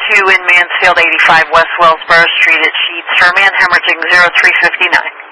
2 in Mansfield, 85 West Wellsboro Street at Sheets, for man hemorrhaging 0359.